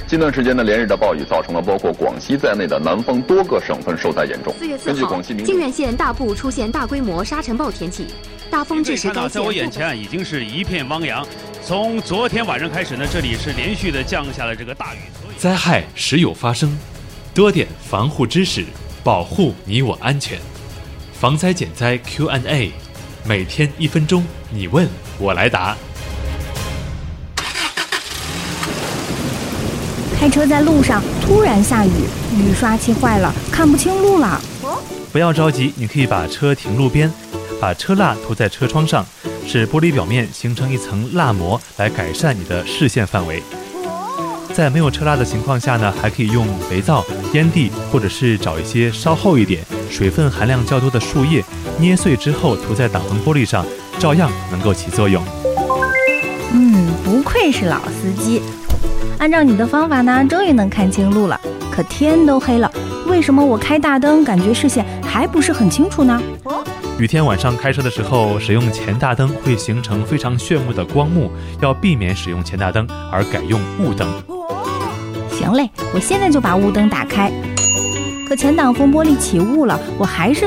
近段时间呢，连日的暴雨造成了包括广西在内的南方多个省份受灾严重。 4月4号，靖远县大部出现大规模沙尘暴天气，大风致使该县。 在我眼前已经是一片汪洋。从昨天晚上开始呢，这里是连续的降下了这个大雨。 灾害时有发生，多点防护知识，保护你我安全。防灾减灾 Q&A， 每天1分钟，你问我来答。 开车在路上突然下雨，雨刷器坏了，看不清路了。 不要着急，你可以把车停路边，把车蜡涂在车窗上，使玻璃表面形成一层蜡膜，来改善你的视线范围。在没有车蜡的情况下呢，还可以用肥皂、烟蒂，或者是找一些稍厚一点、水分含量较多的树叶，捏碎之后涂在挡风玻璃上，照样能够起作用。 不愧是老司机。按照你的方法呢，终于能看清路了。可天都黑了，为什么我开大灯感觉视线还不是很清楚呢？ 雨天晚上开车的时候，使用前大灯会形成非常炫目的光幕，要避免使用前大灯，而改用雾灯。 行嘞，我现在就把雾灯打开。可前挡风玻璃起雾了，我还是